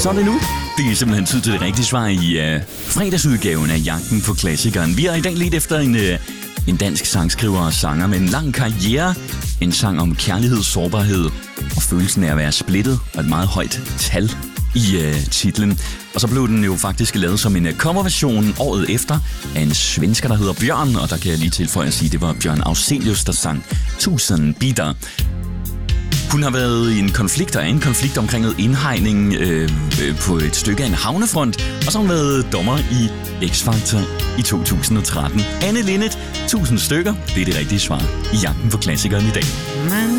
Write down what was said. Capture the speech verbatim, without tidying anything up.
så er det nu. Det er simpelthen tid til det rigtige svar i uh, fredagsudgaven af Jagten på Klassikeren. Vi er i dag lidt efter en, uh, en dansk sangskriver og sanger med en lang karriere. En sang om kærlighed, sårbarhed og følelsen af at være splittet og et meget højt tal i uh, titlen. Og så blev den jo faktisk lavet som en uh, coverversion året efter af en svensker, der hedder Bjørn. Og der kan jeg lige tilføje at sige, at det var Bjørn Afzelius, der sang Tusind Bitter. Hun har været i en konflikt, og er en konflikt omkring noget indhegning øh, på et stykke af en havnefront. Og så har hun været dommer i X-Factor i to tusind og tretten. Anne Linnet, tusind stykker. Det er det rigtige svar i Jagten på Klassikeren i dag.